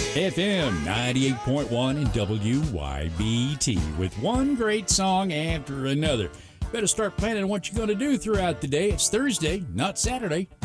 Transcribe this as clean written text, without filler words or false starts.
FM 98.1 and WYBT with one great song after another. Better start planning what you're going to do throughout the day. It's Thursday, not Saturday.